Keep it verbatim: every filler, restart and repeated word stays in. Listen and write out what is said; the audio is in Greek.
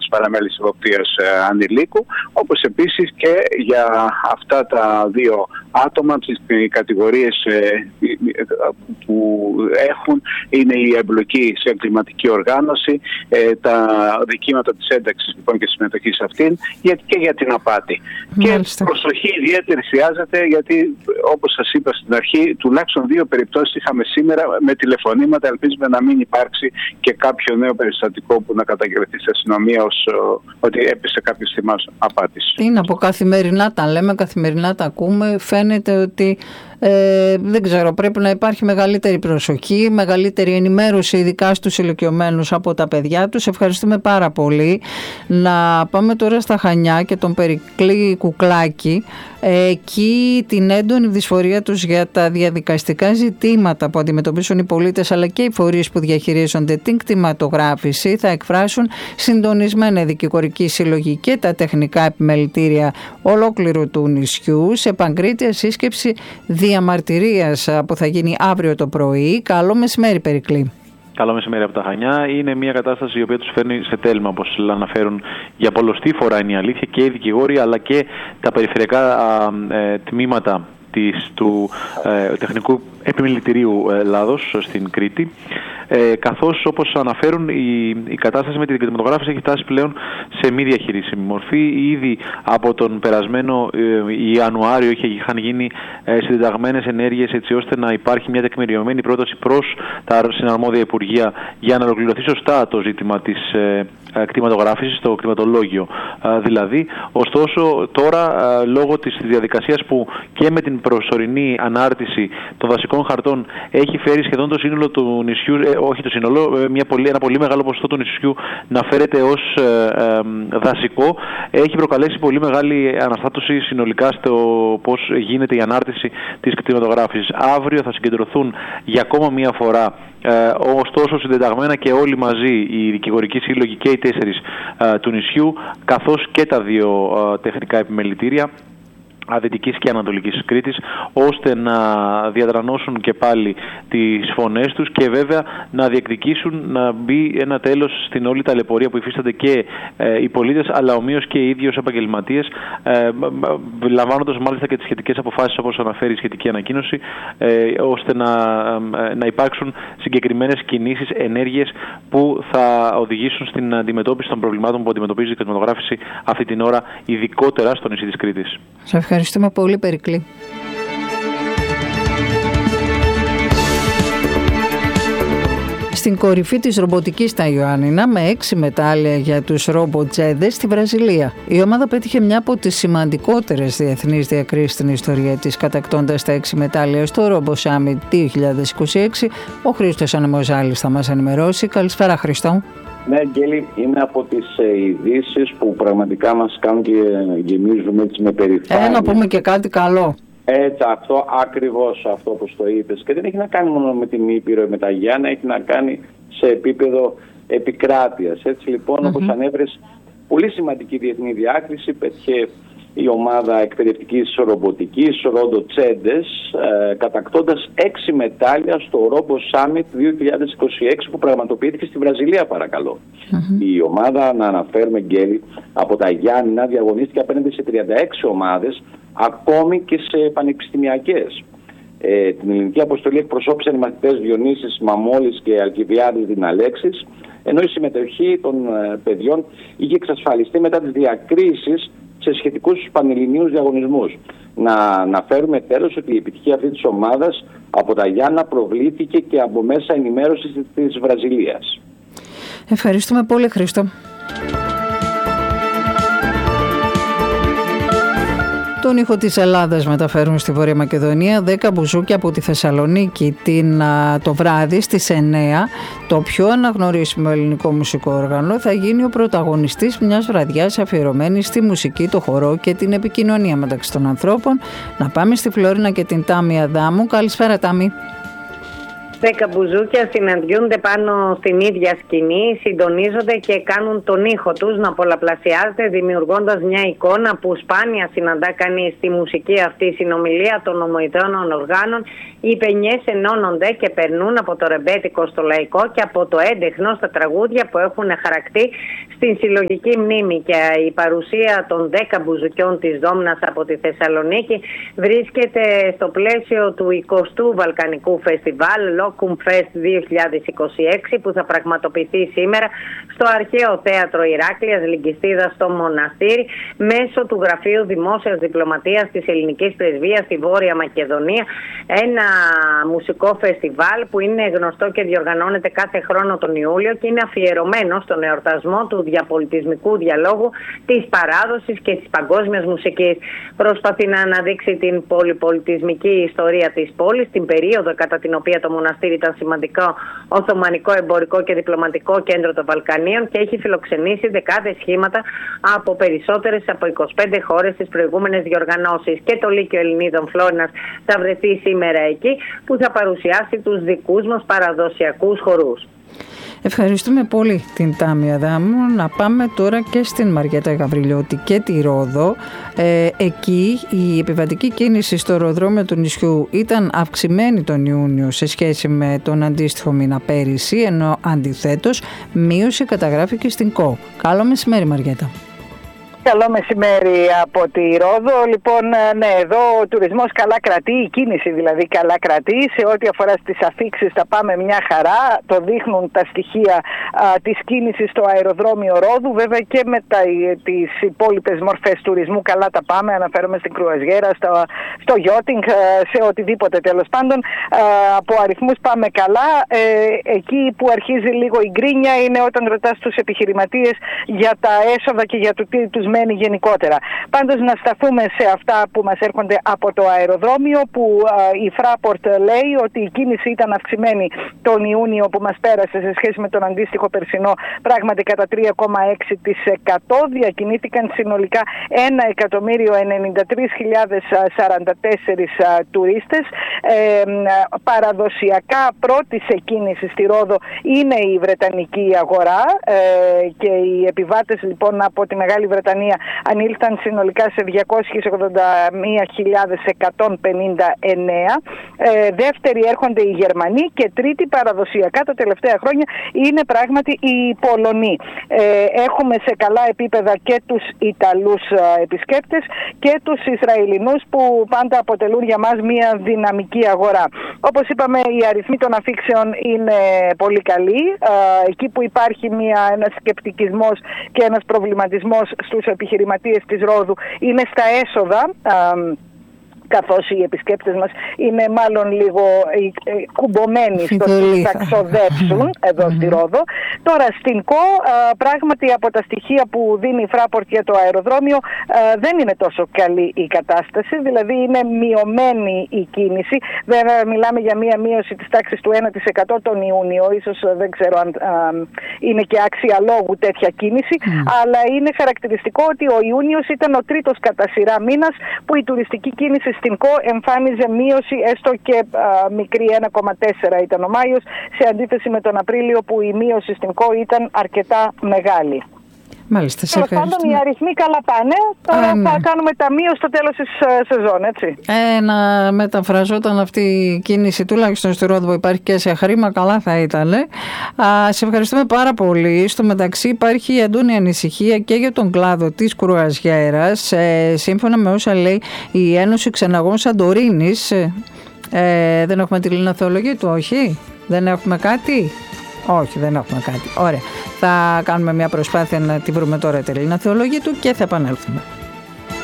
παραμέλησης εποπτείας ανηλίκου, όπως επίσης και για αυτά τα δύο άτομα, τις κατηγορίες που έχουν είναι η εμπλοκή σε εγκληματική οργάνωση, τα δικήματα της ένταξης λοιπόν και συμμετοχής σε αυτήν και για την απάτη. Μάλιστα. Και προσοχή ιδιαίτερη χρειάζεται, γιατί όπως σας είπα στην αρχή, τουλάχιστον δύο περιπτώσεις είχαμε σήμερα με τηλεφωνήματα. Ελπίζουμε να μην υπάρξει και κάποιο νέο περιστατικό που να καταγγελθεί στην αστυνομία ως ότι έπεσε κάποιος θυμός απάτης. Είναι από καθημερινά τα λέμε, καθημερινά τα ακούμε. Φαίνεται ότι Ε, δεν ξέρω, πρέπει να υπάρχει μεγαλύτερη προσοχή, μεγαλύτερη ενημέρωση, ειδικά στους ηλικιωμένους από τα παιδιά τους. Ευχαριστούμε πάρα πολύ. Να πάμε τώρα στα Χανιά και τον Περικλή Κουκλάκη. Εκεί την έντονη δυσφορία τους για τα διαδικαστικά ζητήματα που αντιμετωπίσουν οι πολίτες αλλά και οι φορείς που διαχειρίζονται την κτηματογράφηση θα εκφράσουν συντονισμένα δικηγορική συλλογή και τα τεχνικά επιμελητήρια ολόκληρου του νησιού σε παγκρίτια σύσκεψη διαμαρτυρίας που θα γίνει αύριο το πρωί. Καλό μεσημέρι, Περικλή. Καλό μεσημέρι από τα Χανιά. Είναι μια κατάσταση η οποία τους φέρνει σε τέλμα, όπως αναφέρουν για πολλοστή φορά, είναι η αλήθεια, και οι δικηγόροι αλλά και τα περιφερειακά α, ε, τμήματα της, του ε, Τεχνικού Επιμελητηρίου Ελλάδος στην Κρήτη. Ε, καθώς, όπως αναφέρουν, η, η κατάσταση με την κτηματογράφηση έχει φτάσει πλέον σε μη διαχειρίσιμη μορφή. Ήδη από τον περασμένο ε, Ιανουάριο είχαν γίνει ε, συντεταγμένες ενέργειες έτσι ώστε να υπάρχει μια τεκμηριωμένη πρόταση προς τα συναρμόδια υπουργεία για να ολοκληρωθεί σωστά το ζήτημα της ε, κτηματογράφησης, το κτηματολόγιο ε, δηλαδή. Ωστόσο, τώρα ε, λόγω της διαδικασίας που και με την προσωρινή ανάρτηση των δασικών χαρτών έχει φέρει σχεδόν το σύνολο του νησιού, ε, όχι το σύνολο, μια πολύ, ένα πολύ μεγάλο ποσοστό του νησιού να φέρεται ως ε, ε, δασικό, έχει προκαλέσει πολύ μεγάλη αναστάτωση συνολικά στο πώς γίνεται η ανάρτηση της κτηματογράφησης. Αύριο θα συγκεντρωθούν για ακόμα μία φορά, ε, ωστόσο συντεταγμένα και όλοι μαζί, οι δικηγορικοί σύλλογοι και οι τέσσερις ε, του νησιού, καθώς και τα δύο ε, τεχνικά επιμελητήρια Δυτικής και Ανατολικής Κρήτης, ώστε να διαδρανώσουν και πάλι τις φωνές τους και βέβαια να διεκδικήσουν να μπει ένα τέλος στην όλη ταλαιπωρία που υφίστανται και ε, οι πολίτες, αλλά ομοίως και οι ίδιοι ως επαγγελματίες, ε, λαμβάνοντας μάλιστα και τις σχετικές αποφάσεις όπως αναφέρει η σχετική ανακοίνωση, ε, ώστε να, ε, να υπάρξουν συγκεκριμένες κινήσεις, ενέργειες που θα οδηγήσουν στην αντιμετώπιση των προβλημάτων που αντιμετωπίζει η κτηματογράφηση αυτή την ώρα, ειδικότερα στο νησί της Κρήτης. Σε ευχαριστούμε πολύ, Περικλή. Στην κορυφή της ρομποτικής στα Ιωάννινα, με έξι μετάλλια για τους ρομποτζέδες στη Βραζιλία. Η ομάδα πέτυχε μια από τις σημαντικότερες διεθνείς διακρίσεις στην ιστορία της, κατακτώντας τα έξι μετάλλια στο Robo Summit δύο χιλιάδες είκοσι έξι. Ο Χρήστος Ανεμοζάλης θα μας ενημερώσει. Καλησπέρα, Χρήστο. Ναι, Αγγέλη, είναι από τις ειδήσεις που πραγματικά μας κάνουν και γεμίζουμε έτσι με περηφάνεια. Ε, να πούμε και κάτι καλό. Έτσι, αυτό ακριβώς αυτό που το είπες. Και δεν έχει να κάνει μόνο με την Ήπειρο, με τα Γιάννα, έχει να κάνει σε επίπεδο επικράτειας. Έτσι λοιπόν, mm-hmm. όπως ανέφερες, πολύ σημαντική διεθνή διάκριση πέτυχε η ομάδα εκπαιδευτικής ρομποτικής RoboCedes, ε, κατακτώντας έξι μετάλλια στο Robo Summit δύο χιλιάδες είκοσι έξι που πραγματοποιήθηκε στη Βραζιλία, παρακαλώ. Mm-hmm. Η ομάδα, να αναφέρουμε, Γκέλη, από τα Γιάννηνα διαγωνίστηκε απέναντι σε τριάντα έξι ομάδες, ακόμη και σε πανεπιστημιακές. Ε, την ελληνική αποστολή εκπροσώπησαν οι μαθητές Διονύσης Μαμόλης και Αλκιβιάδης Διναλέξης, ενώ η συμμετοχή των ε, παιδιών είχε εξασφαλιστεί μετά τις διακρίσεις σε σχετικούς πανελληνίους διαγωνισμούς. Να αναφέρουμε τέλος ότι η επιτυχία αυτή της ομάδας από τα Γιάννα προβλήθηκε και από μέσα ενημέρωσης της Βραζιλίας. Ευχαριστούμε πολύ, Χρήστο. Τον ήχο της Ελλάδας μεταφέρουν στη Βόρεια Μακεδονία δέκα μπουζούκια από τη Θεσσαλονίκη την, το βράδυ στις εννέα. Το πιο αναγνωρίσιμο ελληνικό μουσικό όργανο θα γίνει ο πρωταγωνιστής μιας βραδιάς αφιερωμένης στη μουσική, το χορό και την επικοινωνία μεταξύ των ανθρώπων. Να πάμε στη Φλόρινα και την Τάμι Αδάμου. Καλησπέρα, Τάμι. Δέκα μπουζούκια συναντιούνται πάνω στην ίδια σκηνή, συντονίζονται και κάνουν τον ήχο τους να πολλαπλασιάζεται, δημιουργώντας μια εικόνα που σπάνια συναντά κανείς στη μουσική αυτή συνομιλία των ομοειδών οργάνων. Οι παινιές ενώνονται και περνούν από το ρεμπέτικο στο λαϊκό και από το έντεχνο στα τραγούδια που έχουν χαρακτή στην συλλογική μνήμη. Και η παρουσία των δέκα μπουζουκιών της Δόμνας από τη Θεσσαλονίκη βρίσκεται στο πλαίσιο του εικοστού Βαλκανικού Φεστιβάλ Locum Fest δύο χιλιάδες είκοσι έξι, που θα πραγματοποιηθεί σήμερα στο Αρχαίο Θέατρο Ηράκλειας Λυγκιστίδας στο Μοναστήρι, μέσω του Γραφείου Δημόσιας Διπλωματίας της Ελληνικής Πρεσβείας στη Βόρεια Μακεδονία. Ένα μουσικό φεστιβάλ που είναι γνωστό και διοργανώνεται κάθε χρόνο τον Ιούλιο και είναι αφιερωμένο στον εορτασμό του διαπολιτισμικού διαλόγου, της παράδοσης και της παγκόσμιας μουσικής. Προσπαθεί να αναδείξει την πολυπολιτισμική ιστορία της πόλης, την περίοδο κατά την οποία το μοναστήρι ήταν σημαντικό οθωμανικό, εμπορικό και διπλωματικό κέντρο των Βαλκανίων και έχει φιλοξενήσει δεκάδες σχήματα από περισσότερες από είκοσι πέντε χώρες στις προηγούμενες διοργανώσεις. Και το Λύκειο Ελληνίδων Φλόρινας θα βρεθεί σήμερα εκεί, που θα παρουσιάσει τους δικούς μας παραδοσιακούς χορούς. Ευχαριστούμε πολύ την Τάμι Αδάμου. Να πάμε τώρα και στην Μαριέτα Γαβριλιώτη και τη Ρόδο. Ε, εκεί η επιβατική κίνηση στο αεροδρόμιο του νησιού ήταν αυξημένη τον Ιούνιο σε σχέση με τον αντίστοιχο μήνα πέρυσι, ενώ αντιθέτως μείωση καταγράφηκε στην ΚΟ. Καλό μεσημέρι, Μαριέτα. Καλό μεσημέρι από τη Ρόδο. Λοιπόν, ναι, εδώ ο τουρισμός καλά κρατεί, η κίνηση δηλαδή καλά κρατεί. Σε ό,τι αφορά στις αφίξεις θα πάμε μια χαρά. Το δείχνουν τα στοιχεία α, της κίνησης στο αεροδρόμιο Ρόδου. Βέβαια και με τα, τις υπόλοιπες μορφές τουρισμού καλά τα πάμε. Αναφέρομαι στην κρουαζιέρα, στο, στο yachting, σε οτιδήποτε τέλος πάντων. Α, από αριθμούς πάμε καλά. Ε, εκεί που αρχίζει λίγο η γκρίνια είναι όταν ρωτάς τους επιχειρηματίες για τα έσοδα και για το τι τους μένει γενικότερα. Πάντως να σταθούμε σε αυτά που μας έρχονται από το αεροδρόμιο, που α, η Fraport λέει ότι η κίνηση ήταν αυξημένη τον Ιούνιο που μας πέρασε σε σχέση με τον αντίστοιχο περσινό, πράγματι κατά τρία κόμμα έξι τοις εκατό. Διακινήθηκαν συνολικά ένα εκατομμύριο ενενήντα τρεις χιλιάδες σαράντα τέσσερις τουρίστες. Ε, παραδοσιακά πρώτη σε κίνηση στη Ρόδο είναι η Βρετανική αγορά ε, και οι επιβάτες λοιπόν από τη Μεγάλη Βρετανία ανήλθαν συνολικά σε διακόσιες ογδόντα μία χιλιάδες εκατόν πενήντα εννέα. Ε, δεύτεροι έρχονται οι Γερμανοί και τρίτη παραδοσιακά τα τελευταία χρόνια είναι πράγματι οι Πολωνοί. Ε, έχουμε σε καλά επίπεδα και τους Ιταλούς ε, επισκέπτες και τους Ισραηλινούς, που πάντα αποτελούν για μας μια δυναμική αγορά. Όπως είπαμε, οι αριθμοί των αφήξεων είναι πολύ καλοί. Ε, εκεί που υπάρχει μια, ένας σκεπτικισμός και ένας προβληματισμός στους επιχειρηματίες της Ρόδου είναι στα έσοδα, καθώς οι επισκέπτες μας είναι μάλλον λίγο κουμπωμένοι στο ότι θα ξοδέψουν εδώ στη Ρόδο. Τώρα στην ΚΟ, πράγματι από τα στοιχεία που δίνει η Fraport για το αεροδρόμιο, δεν είναι τόσο καλή η κατάσταση, δηλαδή είναι μειωμένη η κίνηση. Βέβαια μιλάμε για μία μείωση της τάξης του ένα τοις εκατό τον Ιούνιο, ίσως δεν ξέρω αν είναι και άξια λόγου τέτοια κίνηση, mm. αλλά είναι χαρακτηριστικό ότι ο Ιούνιος ήταν ο τρίτος κατά σειρά μήνας που η τουριστική κίνηση στην ΚΟ εμφάνιζε μείωση, έστω και α, μικρή, ένα κόμμα τέσσερα ήταν ο Μάιος, σε αντίθεση με τον Απρίλιο που η μείωση στην ΚΟ ήταν αρκετά μεγάλη. Μάλιστα, σε ευχαριστώ. Τέλος πάντων, οι αριθμοί καλά πάνε. Τώρα Α, ναι. θα κάνουμε ταμείο στο τέλος της uh, σεζόν, έτσι. Ε, να μεταφραζόταν αυτή η κίνηση, τουλάχιστον στη Ρόδο που υπάρχει και σε χρήμα, καλά θα ήταν. Α, σε ευχαριστούμε πάρα πολύ. Στο μεταξύ υπάρχει έντονη ανησυχία και για τον κλάδο της κρουαζιέρας. Ε, σύμφωνα με όσα λέει η Ένωση Ξεναγών Σαντορίνης, ε, δεν έχουμε τη Λίνα Θεολογή του, όχι? Δεν έχουμε κάτι? Όχι, δεν έχουμε κάτι. Ωραία. Θα κάνουμε μια προσπάθεια να τη βρούμε τώρα τη Λίνα Θεολογή του και θα επανέλθουμε.